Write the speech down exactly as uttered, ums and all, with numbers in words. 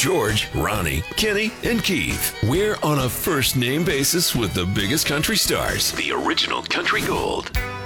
George, Ronnie, Kenny, and Keith. We're on a first name basis with the biggest country stars. The original Country Gold.